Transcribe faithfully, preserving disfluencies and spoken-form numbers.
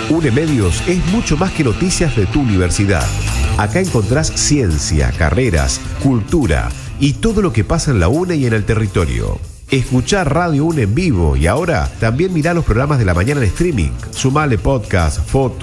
UNE Medios es mucho más que noticias de tu universidad. Acá encontrás ciencia, carreras, cultura y todo lo que pasa en la UNE y en el territorio. Escuchá Radio UNE en vivo y ahora también mirá los programas de la mañana en streaming. Sumale podcast, fotos.